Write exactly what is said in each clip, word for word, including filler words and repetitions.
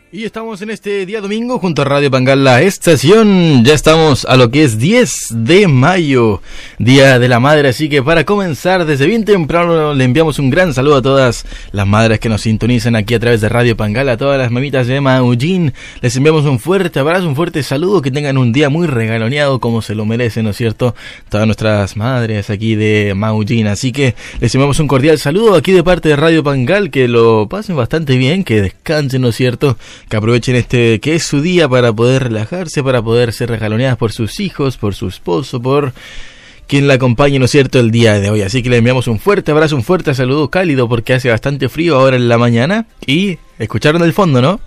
Y estamos en este día domingo junto a Radio Pangal, la estación. Ya estamos a lo que es diez de mayo, Día de la Madre. Así que para comenzar desde bien temprano le enviamos un gran saludo a todas las madres que nos sintonizan aquí a través de Radio Pangal. A todas las mamitas de Maullín les enviamos un fuerte abrazo, un fuerte saludo. Que tengan un día muy regaloneado como se lo merecen, ¿no es cierto? Todas nuestras madres aquí de Maullín. Así que les enviamos un cordial saludo aquí de parte de Radio Pangal. Que lo pasen bastante bien, que descansen, ¿no es cierto? Que aprovechen este que es su día para poder relajarse, para poder ser regaloneadas por sus hijos, por su esposo, por quien la acompañe, ¿no es cierto?, el día de hoy. Así que le enviamos un fuerte abrazo, un fuerte saludo cálido, porque hace bastante frío ahora en la mañana. Y escucharon el fondo, ¿no?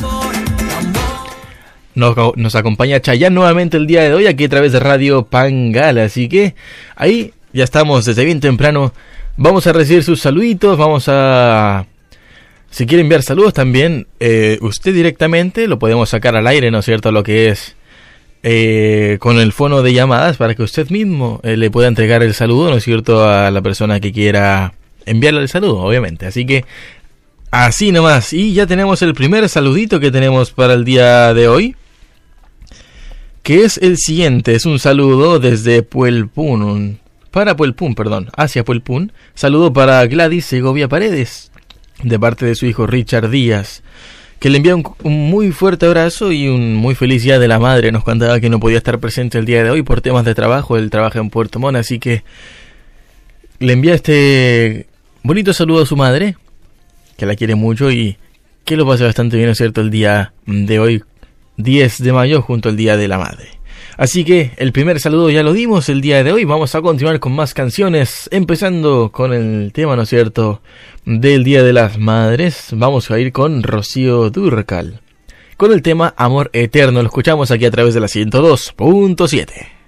Nos, nos acompaña Chayanne nuevamente el día de hoy aquí a través de Radio Pangal. Así que ahí ya estamos desde bien temprano. Vamos a recibir sus saluditos, vamos a... Si quiere enviar saludos también, eh, usted directamente lo podemos sacar al aire, ¿no es cierto? Lo que es eh, con el fono de llamadas para que usted mismo eh, le pueda entregar el saludo, ¿no es cierto? A la persona que quiera enviarle el saludo, obviamente. Así que así nomás. Y ya tenemos el primer saludito que tenemos para el día de hoy, que es el siguiente. Es un saludo desde Puelpún, para Puelpún, perdón, hacia Puelpún. Saludo para Gladys Segovia Paredes, de parte de su hijo Richard Díaz, que le envía un, un muy fuerte abrazo y un muy feliz día de la madre. Nos contaba que no podía estar presente el día de hoy por temas de trabajo. Él trabaja en Puerto Montt, así que le envía este bonito saludo a su madre, que la quiere mucho y que lo pase bastante bien, ¿no es cierto?, el día de hoy, diez de mayo, junto al Día de la Madre. Así que el primer saludo ya lo dimos el día de hoy. Vamos a continuar con más canciones, empezando con el tema, ¿no es cierto?, del Día de las Madres. Vamos a ir con Rocío Dúrcal, con el tema Amor Eterno. Lo escuchamos aquí a través de la ciento dos punto siete.